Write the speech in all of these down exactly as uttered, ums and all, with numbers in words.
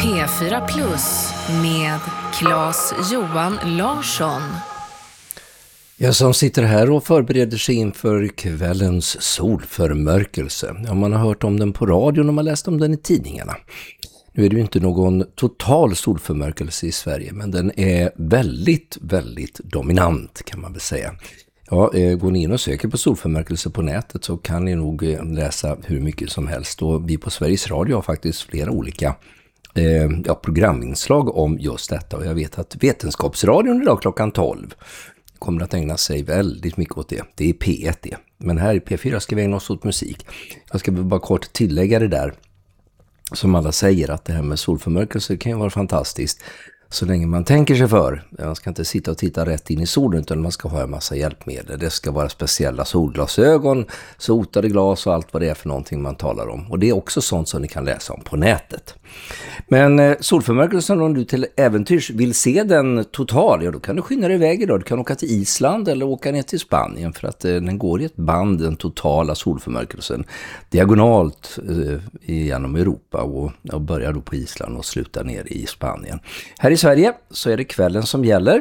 P fyra Plus med Claes-Johan Larsson. Jag som sitter här och förbereder sig inför kvällens solförmörkelse. Ja, man har hört om den på radion och man har läst om den i tidningarna. Nu är det ju inte någon total solförmörkelse i Sverige, men den är väldigt, väldigt dominant kan man väl säga. Ja, går ni in och söker på solförmörkelse på nätet så kan ni nog läsa hur mycket som helst. Och vi på Sveriges Radio har faktiskt flera olika eh, ja, programinslag om just detta. Och jag vet att Vetenskapsradion idag klockan tolv kommer att ägna sig väldigt mycket åt det. Det är P ett det. Men här i P fyra ska vi ägna oss åt musik. Jag ska bara kort tillägga det där. Som alla säger att det här med solförmörkelse kan ju vara fantastiskt. Så länge man tänker sig för. Man ska inte sitta och titta rätt in i solen utan man ska ha en massa hjälpmedel. Det ska vara speciella solglasögon, sotade glas och allt vad det är för någonting man talar om. Och det är också sånt som ni kan läsa om på nätet. Men eh, solförmörkelsen, om du till äventyrs vill se den total, ja då kan du skynda dig iväg idag. Du kan åka till Island eller åka ner till Spanien för att eh, den går i ett band, den totala solförmörkelsen. Diagonalt eh, genom Europa och, och börjar då på Island och slutar ner i Spanien. Här i Sverige så är det kvällen som gäller.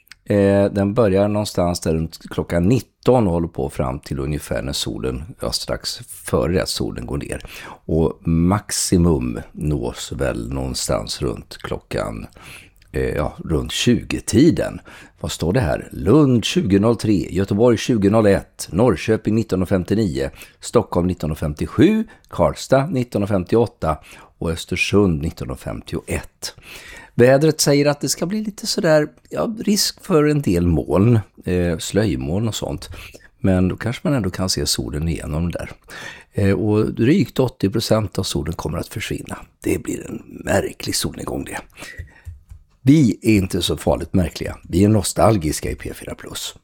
Eh, den börjar någonstans där runt klockan nitton och håller på fram till ungefär när solen, ja, strax före att solen går ner. Och maximum nås väl någonstans runt klockan, eh, ja, runt tjugo-tiden. Vad står det här? Lund tjugo noll tre, Göteborg tjugo noll ett, Norrköping nitton femtionio, Stockholm nitton femtiosju, Karlstad nitton femtioåtta och Östersund nitton femtioett. Vädret säger att det ska bli lite sådär, ja, risk för en del moln, eh, slöjmoln och sånt. Men då kanske man ändå kan se solen igenom där. Eh, och drygt åttio procent av solen kommer att försvinna. Det blir en märklig solnedgång det. Vi är inte så farligt märkliga. Vi är nostalgiska i P fyra Plus.